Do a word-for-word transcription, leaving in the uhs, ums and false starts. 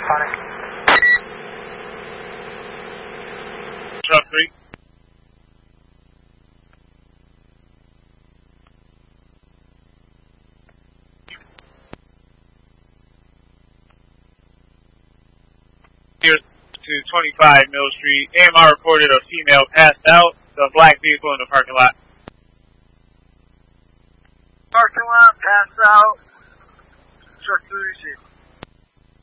Truck three. Here to twenty-five Mill Street. A M R reported a female passed out. The black vehicle in the parking lot. Parking lot, passed out. Truck three,